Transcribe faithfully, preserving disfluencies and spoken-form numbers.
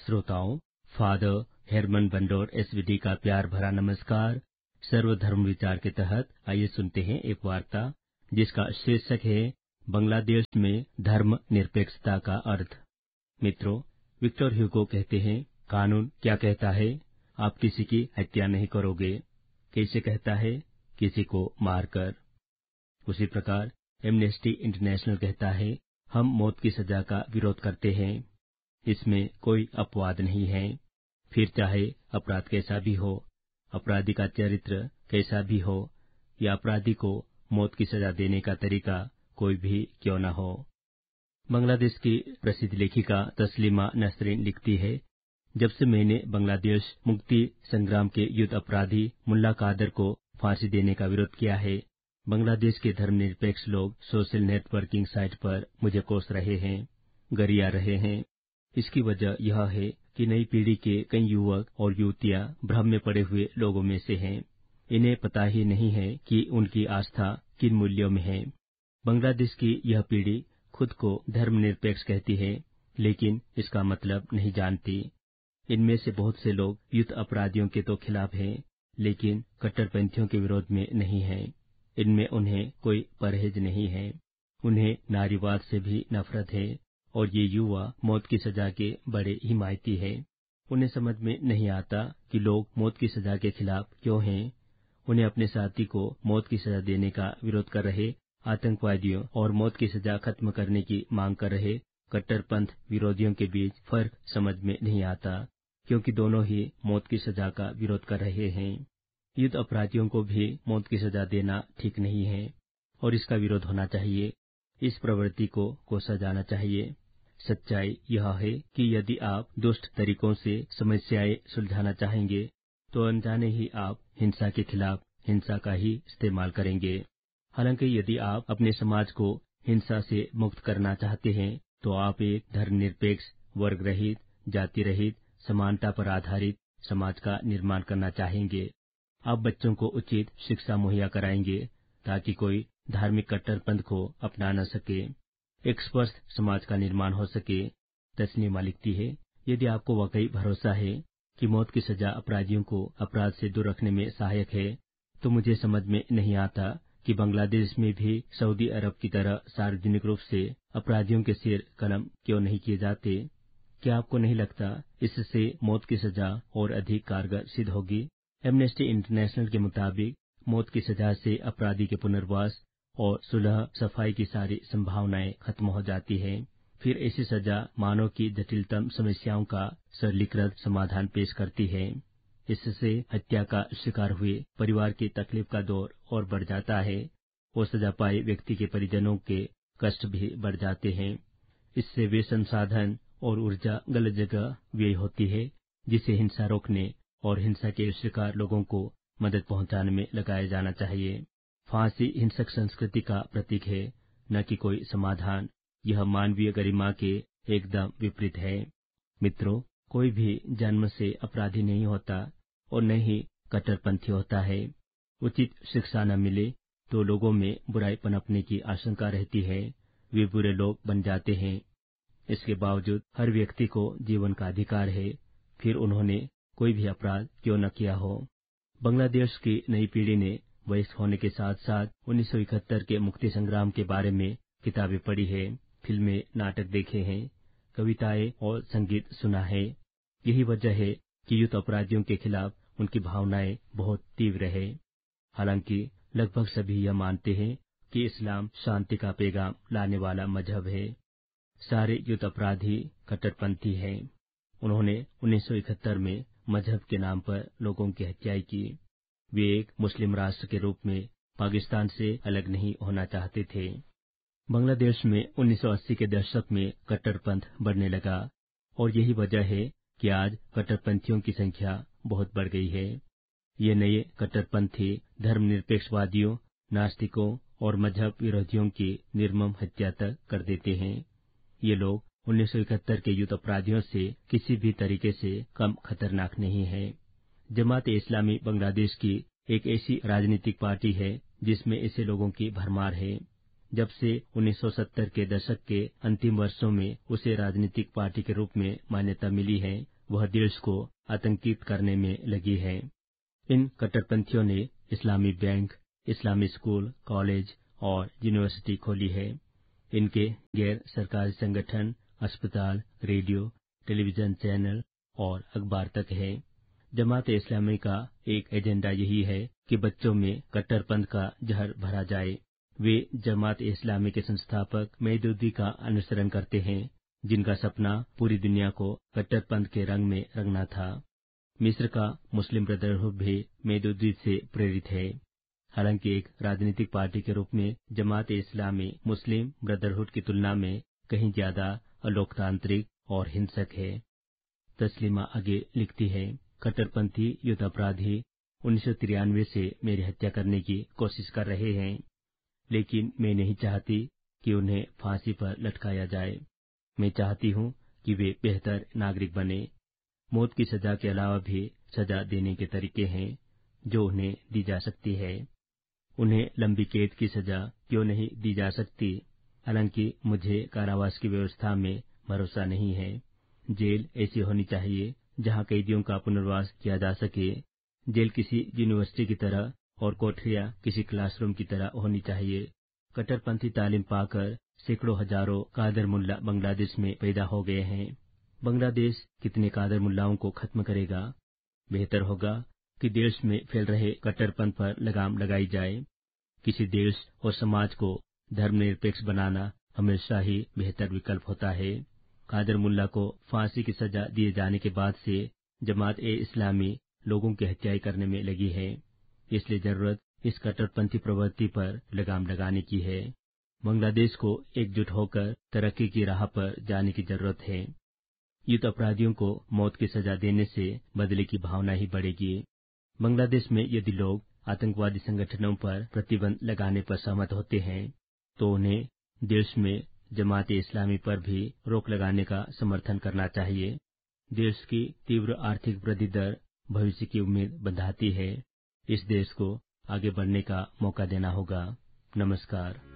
श्रोताओं, father हेरमन बंडोर SVD का प्यार भरा नमस्कार। सर्वधर्म विचार के तहत आइए सुनते हैं एक वार्ता जिसका शीर्षक है बांग्लादेश में धर्म निरपेक्षता का अर्थ। मित्रों, विक्टर ह्यूगो कहते हैं, कानून क्या कहता है? आप किसी की हत्या नहीं करोगे। कैसे कहता है? किसी को मारकर। उसी प्रकार एमनेस्टी इंटरनेशनल कहता है, हम मौत की सजा का विरोध करते हैं। इसमें कोई अपवाद नहीं है। फिर चाहे अपराध कैसा भी हो, अपराधी का चरित्र कैसा भी हो, या अपराधी को मौत की सजा देने का तरीका कोई भी क्यों न हो। बांग्लादेश की प्रसिद्ध लेखिका तस्लीमा नसरीन लिखती है, जब से मैंने बांग्लादेश मुक्ति संग्राम के युद्ध अपराधी मुल्ला कादर को फांसी देने का विरोध किया है, बांग्लादेश के धर्मनिरपेक्ष लोग सोशल नेटवर्किंग साइट पर मुझे कोस रहे हैं, गरिया रहे हैं। इसकी वजह यह है कि नई पीढ़ी के कई युवक और युवतियां भ्रम में पड़े हुए लोगों में से हैं। इन्हें पता ही नहीं है कि उनकी आस्था किन मूल्यों में है। बांग्लादेश की यह पीढ़ी खुद को धर्मनिरपेक्ष कहती है, लेकिन इसका मतलब नहीं जानती। इनमें से बहुत से लोग युद्ध अपराधियों के तो खिलाफ हैं, लेकिन कट्टरपंथियों के विरोध में नहीं हैं। इनमें उन्हें कोई परहेज नहीं है। उन्हें नारीवाद से भी नफरत है और ये युवा मौत की सजा के बड़े हिमायती है। उन्हें समझ में नहीं आता कि लोग मौत की सजा के खिलाफ क्यों हैं। उन्हें अपने साथी को मौत की सजा देने का विरोध कर रहे आतंकवादियों और मौत की सजा खत्म करने की मांग कर रहे कट्टरपंथ विरोधियों के बीच फर्क समझ में नहीं आता, क्योंकि दोनों ही मौत की सजा का विरोध कर रहे हैं। युद्ध अपराधियों को भी मौत की सजा देना ठीक नहीं है और इसका विरोध होना चाहिए। इस प्रवृत्ति को कोसा जाना चाहिए। सच्चाई यह है कि यदि आप दुष्ट तरीकों से समस्याएं सुलझाना चाहेंगे, तो अनजाने ही आप हिंसा के खिलाफ हिंसा का ही इस्तेमाल करेंगे। हालांकि यदि आप अपने समाज को हिंसा से मुक्त करना चाहते हैं, तो आप एक धर्मनिरपेक्ष, वर्ग रहित, जाति रहित, समानता पर आधारित समाज का निर्माण करना चाहेंगे। आप बच्चों को उचित शिक्षा मुहैया कराएंगे ताकि कोई धार्मिक कट्टरपंथ को अपना न सके, एक स्वस्थ समाज का निर्माण हो सके। तस्लीमा लिखती है, यदि आपको वाकई भरोसा है कि मौत की सजा अपराधियों को अपराध से दूर रखने में सहायक है, तो मुझे समझ में नहीं आता कि बांग्लादेश में भी सऊदी अरब की तरह सार्वजनिक रूप से अपराधियों के सिर कलम क्यों नहीं किए जाते। क्या आपको नहीं लगता इससे मौत की सजा और अधिक कारगर सिद्ध होगी? एमनेस्टी इंटरनेशनल के मुताबिक मौत की सजा से अपराधी के पुनर्वास और सुलह सफाई की सारी संभावनाएं खत्म हो जाती है। फिर ऐसी सजा मानव की जटिलतम समस्याओं का सरलीकृत समाधान पेश करती है। इससे हत्या का शिकार हुए परिवार की तकलीफ का दौर और बढ़ जाता है और सजा पाए व्यक्ति के परिजनों के कष्ट भी बढ़ जाते हैं। इससे वे संसाधन और ऊर्जा गलत जगह व्यय होती है, जिसे हिंसा रोकने और हिंसा के शिकार लोगों को मदद पहुंचाने में लगाया जाना चाहिए। फांसी हिंसक संस्कृति का प्रतीक है, न कि कोई समाधान। यह मानवीय गरिमा के एकदम विपरीत है। मित्रों, कोई भी जन्म से अपराधी नहीं होता और न ही कट्टरपंथी होता है। उचित शिक्षा न मिले तो लोगों में बुराई पनपने की आशंका रहती है। वे बुरे लोग बन जाते हैं। इसके बावजूद हर व्यक्ति को जीवन का अधिकार है, फिर उन्होंने कोई भी अपराध क्यों न किया हो। बांग्लादेश की नई पीढ़ी ने वयस्क होने के साथ साथ उन्नीस सौ इकहत्तर के मुक्ति संग्राम के बारे में किताबें पढ़ी है, फिल्में, नाटक देखे हैं, कविताएं और संगीत सुना है। यही वजह है कि युद्ध अपराधियों के खिलाफ उनकी भावनाएं बहुत तीव्र है। हालांकि लगभग सभी यह मानते हैं कि इस्लाम शांति का पैगाम लाने वाला मजहब है। सारे युद्ध अपराधी कट्टरपंथी हैं। उन्होंने उन्नीस सौ इकहत्तर में मजहब के नाम पर लोगों की हत्याएं की। वे एक मुस्लिम राष्ट्र के रूप में पाकिस्तान से अलग नहीं होना चाहते थे। बांग्लादेश में उन्नीस सौ अस्सी के दशक में कट्टरपंथ बढ़ने लगा और यही वजह है कि आज कट्टरपंथियों की संख्या बहुत बढ़ गई है। ये नए कट्टरपंथी धर्मनिरपेक्षवादियों, नास्तिकों और मजहब विरोधियों की निर्मम हत्या तक कर देते हैं। ये लोग उन्नीस सौ इकहत्तर के युद्ध अपराधियों से किसी भी तरीके से कम खतरनाक नहीं है। जमात इस्लामी बांग्लादेश की एक ऐसी राजनीतिक पार्टी है जिसमें ऐसे लोगों की भरमार है। जब से उन्नीस सौ सत्तर के दशक के अंतिम वर्षों में उसे राजनीतिक पार्टी के रूप में मान्यता मिली है, वह देश को आतंकित करने में लगी है। इन कट्टरपंथियों ने इस्लामी बैंक, इस्लामी स्कूल, कॉलेज और यूनिवर्सिटी खोली है। इनके गैर सरकारी संगठन, अस्पताल, रेडियो, टेलीविजन चैनल और अखबार तक है। जमात इस्लामी का एक एजेंडा यही है कि बच्चों में कट्टरपंथ का जहर भरा जाए। वे जमात इस्लामी के संस्थापक मौदूदी का अनुसरण करते हैं, जिनका सपना पूरी दुनिया को कट्टरपंथ के रंग में रंगना था। मिस्र का मुस्लिम ब्रदरहुड भी मौदूदी से प्रेरित है। हालांकि एक राजनीतिक पार्टी के रूप में जमात इस्लामी मुस्लिम ब्रदरहुड की तुलना में कहीं ज्यादा अलोकतांत्रिक और हिंसक है। तस्लीमा आगे लिखती है, कट्टरपंथी युद्ध अपराधी उन्नीस सौ तिरानवे से मेरी हत्या करने की कोशिश कर रहे हैं, लेकिन मैं नहीं चाहती कि उन्हें फांसी पर लटकाया जाए। मैं चाहती हूँ कि वे बेहतर नागरिक बने। मौत की सजा के अलावा भी सजा देने के तरीके हैं जो उन्हें दी जा सकती है। उन्हें लंबी कैद की सजा क्यों नहीं दी जा सकती? हालांकि मुझे कारावास की व्यवस्था में भरोसा नहीं है। जेल ऐसी होनी चाहिए जहां कैदियों का पुनर्वास किया जा सके। जेल किसी यूनिवर्सिटी की तरह और कोठरियां किसी क्लासरूम की तरह होनी चाहिए। कट्टरपंथी तालीम पाकर सैकड़ों हजारों कादर मुल्ला बांग्लादेश में पैदा हो गए हैं। बांग्लादेश कितने कादर मुल्लाओं को खत्म करेगा? बेहतर होगा कि देश में फैल रहे कट्टरपंथ पर लगाम लगाई जाए। किसी देश और समाज को धर्मनिरपेक्ष बनाना हमेशा ही बेहतर विकल्प होता है। कादर मुल्ला को फांसी की सजा दिए जाने के बाद से जमात ए इस्लामी लोगों की हत्याएं करने में लगी है। इसलिए जरूरत इस कट्टरपंथी प्रवृत्ति पर लगाम लगाने की है। बांग्लादेश को एकजुट होकर तरक्की की राह पर जाने की जरूरत है। युद्ध अपराधियों को मौत की सजा देने से बदले की भावना ही बढ़ेगी। बांग्लादेश में यदि लोग आतंकवादी संगठनों पर प्रतिबंध लगाने पर सहमत होते हैं तो उन्हें देश में जमात इस्लामी पर भी रोक लगाने का समर्थन करना चाहिए। देश की तीव्र आर्थिक वृद्धि दर भविष्य की उम्मीद बंधाती है। इस देश को आगे बढ़ने का मौका देना होगा। नमस्कार।